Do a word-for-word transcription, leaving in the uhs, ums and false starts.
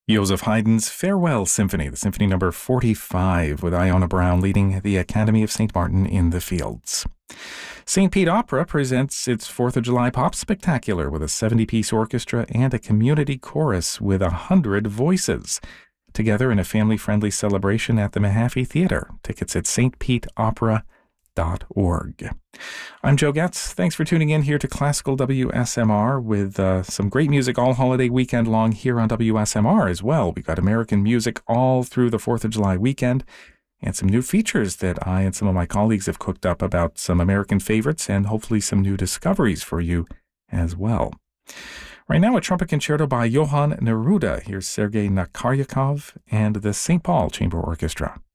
Joseph Haydn's Farewell Symphony, the Symphony number forty-five, with Iona Brown leading the Academy of Saint Martin in the Fields. Saint Pete Opera presents its fourth of July Pop Spectacular with a seventy-piece orchestra and a community chorus with one hundred voices, together in a family-friendly celebration at the Mahaffey Theater. Tickets at s t pete opera dot org. I'm Joe Getz. Thanks for tuning in here to Classical W S M R with uh, some great music all holiday weekend long here on W S M R as well. We've got American music all through the fourth of July weekend and some new features that I and some of my colleagues have cooked up about some American favorites and hopefully some new discoveries for you as well. Right now, a trumpet concerto by Johann Neruda. Here's Sergei Nakaryakov and the Saint Paul Chamber Orchestra.